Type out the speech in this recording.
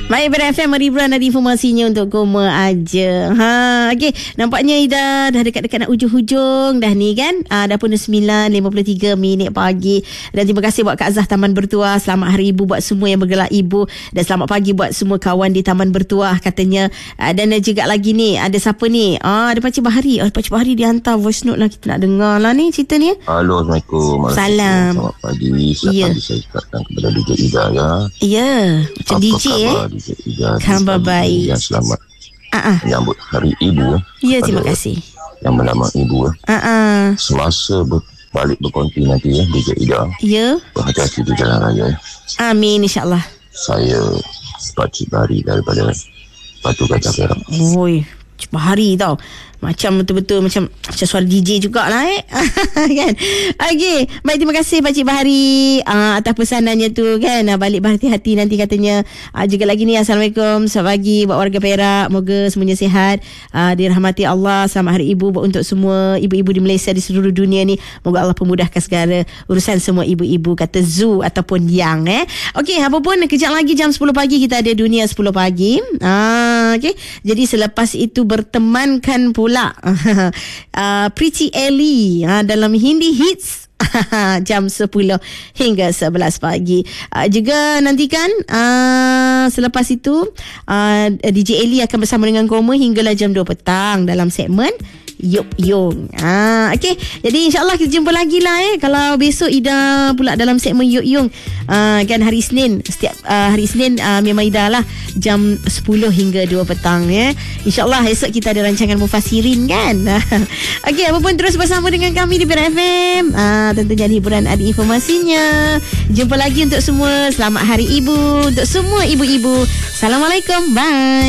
Baik, BRFM Ribuan ada informasinya untuk Koma aja. Okey, nampaknya Ida dah dekat-dekat nak hujung-hujung dah ni kan. Dah pun 9:53 pagi. Dan terima kasih buat Kak Zah Taman Bertuah. Selamat Hari Ibu buat semua yang bergelar ibu, dan selamat pagi buat semua kawan di Taman Bertuah katanya. Dan juga lagi ni ada siapa ni? Ada Pakcik Bahari. Pakcik Bahari dia hantar voice note lah, kita nak dengar lah ni cerita ni. Halo, Assalamualaikum. Salam. Selamat pagi. Selamat pagi saya ucapkan kepada DJ Ida ya. Ya, macam apa DJ khabar, DJ Ida? Khabar baik. Yang selamat menyambut Hari Ibu. Ya, terima kasih. Yang menamai ibu. Semasa balik berkonti nanti ya, DJ Ida. Ya. Berhati-hati di jalan raya. Amin, insyaAllah. Saya Pakcik Bahari daripada Batu Gajah Perak. Oi, Pakcik Bahari tau. Macam betul-betul macam suara DJ jugalah kan. Okey, baik, terima kasih Pakcik Bahari atas pesanannya tu kan. Balik berhati-hati nanti katanya. Juga lagi ni, Assalamualaikum, selamat pagi buat warga Perak, moga semuanya sihat, dirahmati Allah. Selamat Hari Ibu buat untuk semua ibu-ibu di Malaysia, di seluruh dunia ni. Moga Allah pemudahkan segala urusan semua ibu-ibu, kata Zu ataupun Yang Okey, apa pun kejap lagi jam 10 pagi kita ada Dunia 10 pagi. Okey, jadi selepas itu bertemankan pula Pretty Ellie dalam Hindi Hits jam 10 hingga 11 pagi. Juga nantikan selepas itu DJ Ellie akan bersama dengan Koma hinggalah jam 2 petang dalam segmen Yuk Yung. Okey, jadi insyaAllah kita jumpa lagi lah kalau besok Ida pula dalam segmen Yuk Yung kan, hari Isnin. Setiap hari Isnin memang Ida lah jam 10 hingga 2 petang InsyaAllah esok kita ada rancangan Mufassirin kan. Okey, apa pun terus bersama dengan kami di BRFM. Tentunya hiburan ada informasinya. Jumpa lagi untuk semua. Selamat Hari Ibu untuk semua ibu-ibu. Assalamualaikum, bye.